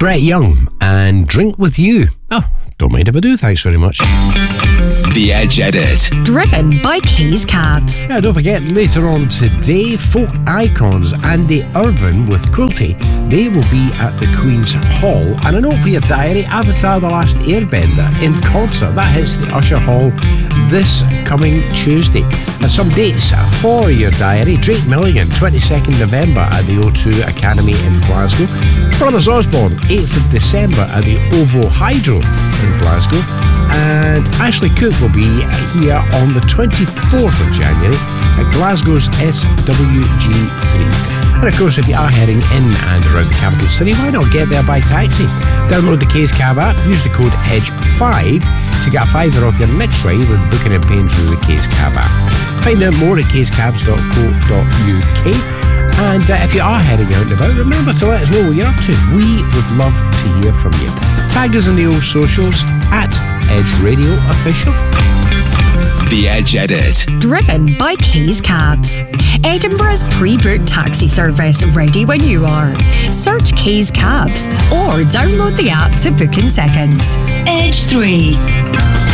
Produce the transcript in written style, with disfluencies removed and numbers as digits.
Brett Young and Drink With You. Oh, don't mind if I do, thanks very much. The Edge Edit. Driven by Keys Cabs. Yeah, don't forget, later on today, folk icons Andy Irvine with Quilty. They will be at the Queen's Hall. And a note for your diary, Avatar The Last Airbender in concert. That hits the Usher Hall this coming Tuesday. And some dates for your diary. Drake Milligan, 22nd November at the O2 Academy in Glasgow. Brothers Osborne, 8th of December at the OVO Hydro in Glasgow. And Ashley Cooke will be here on the 24th of January at Glasgow's SWG3. And of course, if you are heading in and around the capital city, why not get there by taxi? Download the Keys Cab app, use the code EDGE5 to get a £5 off your next ride when booking and paying through the Keys Cab app. Find out more at keyscabs.co.uk. And if you are heading out and about, remember to let us know what you're up to. We would love to hear from you. Tag us in the old socials at Edge Radio Official. The Edge Edit. Driven by Keys Cabs. Edinburgh's pre-booked taxi service, ready when you are. Search Keys Cabs or download the app to book in seconds. Edge 3.